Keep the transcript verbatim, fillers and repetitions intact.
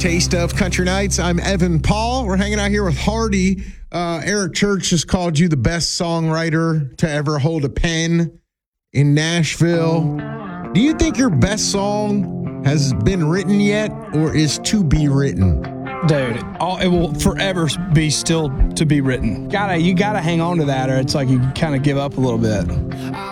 taste of Country Nights. I'm Evan Paul. We're hanging out here with Hardy. Uh, Eric Church has called you the best songwriter to ever hold a pen in Nashville. Do you think your best song has been written yet or is to be written? Dude, all, it will forever be still to be written. Gotta, you gotta hang on to that, or it's like you kind of give up a little bit.